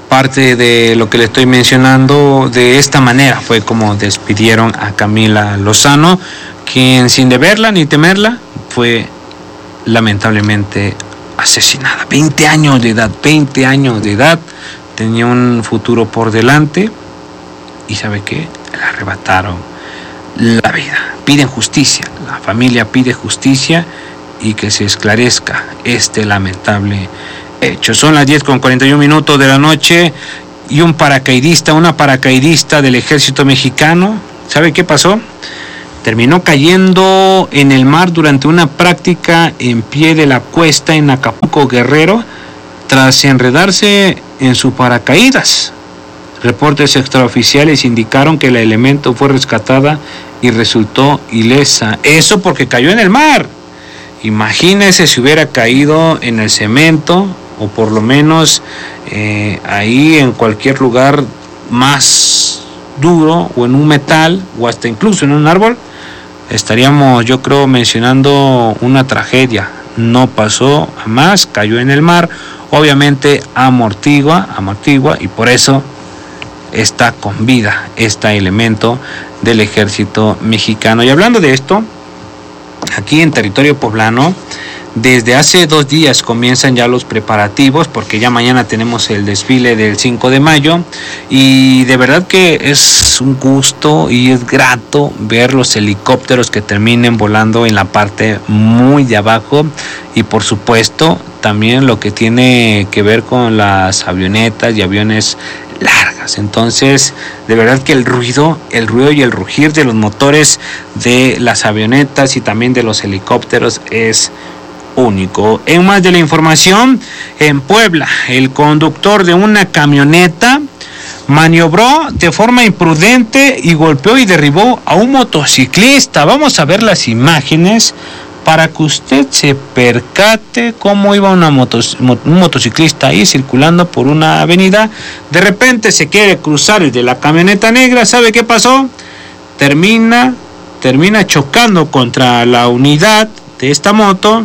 parte de lo que le estoy mencionando. De esta manera fue como despidieron a Camila Lozano, quien sin deberla ni temerla fue lamentablemente asesinada. 20 años de edad, tenía un futuro por delante y ¿sabe qué? Le arrebataron la vida. Piden justicia, la familia pide justicia y que se esclarezca este lamentable hecho. Son las 10:41 de la noche y una paracaidista del ejército mexicano, ¿sabe qué pasó? Terminó cayendo en el mar durante una práctica en pie de la cuesta en Acapulco, Guerrero, tras enredarse en su paracaídas. Reportes extraoficiales indicaron que la elemento fue rescatada y resultó ilesa. Eso porque cayó en el mar. Imagínese si hubiera caído en el cemento o por lo menos ahí en cualquier lugar más duro o en un metal o hasta incluso en un árbol, estaríamos, yo creo, mencionando una tragedia. No pasó jamás, cayó en el mar, obviamente amortigua y por eso está con vida este elemento del ejército mexicano. Y hablando de esto, aquí en territorio poblano, desde hace 2 días comienzan ya los preparativos, porque ya mañana tenemos el desfile del 5 de mayo, y de verdad que es un gusto y es grato ver los helicópteros que terminen volando en la parte muy de abajo, y por supuesto también lo que tiene que ver con las avionetas y aviones largas. Entonces, de verdad que el ruido y el rugir de los motores de las avionetas y también de los helicópteros es único. En más de la información, en Puebla, el conductor de una camioneta maniobró de forma imprudente y golpeó y derribó a un motociclista. Vamos a ver las imágenes para que usted se percate cómo iba un motociclista ahí circulando por una avenida. De repente se quiere cruzar el de la camioneta negra. ¿Sabe qué pasó? Termina chocando contra la unidad de esta moto.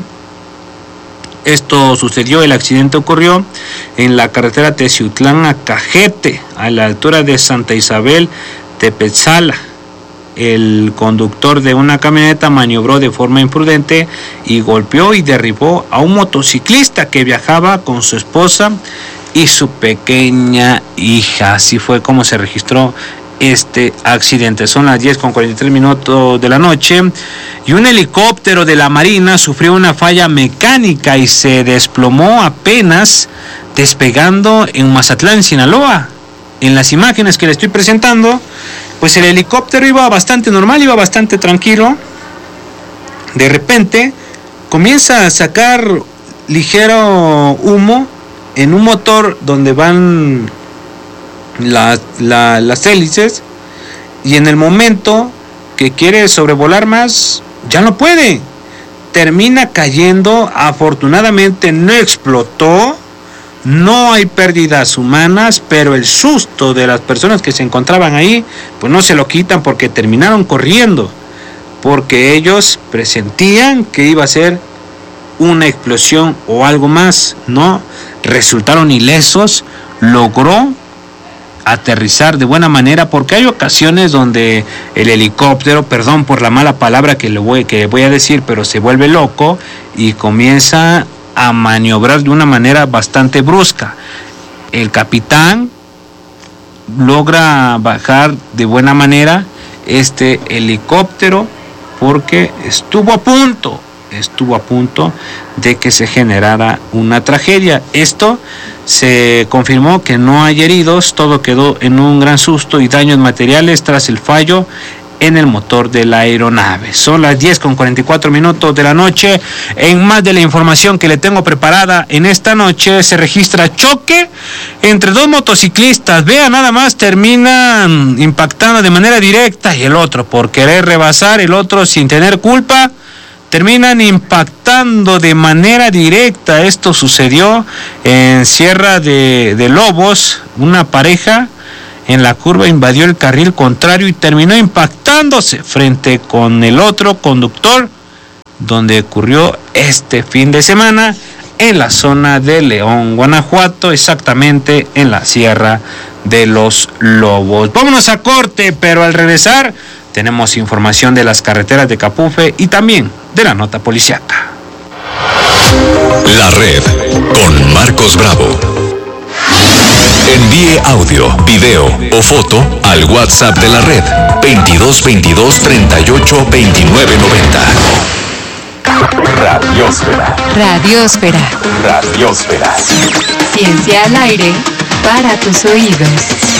El accidente ocurrió en la carretera Teciutlán a Cajete, a la altura de Santa Isabel Tepetzala. El conductor de una camioneta maniobró de forma imprudente y golpeó y derribó a un motociclista que viajaba con su esposa y su pequeña hija. Así fue como se registró este accidente. Son las 10:43 de la noche y un helicóptero de la Marina sufrió una falla mecánica y se desplomó apenas despegando en Mazatlán, Sinaloa. En las imágenes que le estoy presentando, pues el helicóptero iba bastante normal, iba bastante tranquilo. De repente comienza a sacar ligero humo en un motor donde van las hélices, y en el momento que quiere sobrevolar más, ya no puede. Termina cayendo. Afortunadamente no explotó, no hay pérdidas humanas, pero el susto de las personas que se encontraban ahí, pues no se lo quitan, porque terminaron corriendo, porque ellos presentían que iba a ser una explosión o algo más. No, resultaron ilesos. Logró aterrizar de buena manera, porque hay ocasiones donde el helicóptero, perdón por la mala palabra que voy a decir, pero se vuelve loco y comienza a maniobrar de una manera bastante brusca. El capitán logra bajar de buena manera este helicóptero, porque estuvo a punto de que se generara una tragedia. Esto se confirmó que no hay heridos, todo quedó en un gran susto y daños materiales tras el fallo en el motor de la aeronave. Son las 10:44 de la noche. En más de la información que le tengo preparada en esta noche, se registra choque entre 2 motociclistas. Vea nada más, terminan impactando de manera directa, y el otro, por querer rebasar, el otro sin tener culpa, terminan impactando de manera directa. Esto sucedió en Sierra de Lobos. Una pareja en la curva invadió el carril contrario y terminó impactándose frente con el otro conductor, donde ocurrió este fin de semana en la zona de León, Guanajuato, exactamente en la Sierra de los Lobos. Vámonos a corte, pero al regresar tenemos información de las carreteras de Capufe y también de la nota policíaca. La Red con Marcos Bravo. Envíe audio, video o foto al WhatsApp de la Red 2222 38 29 90. Radiósfera. Radiósfera. Radiósfera. Ciencia al aire para tus oídos.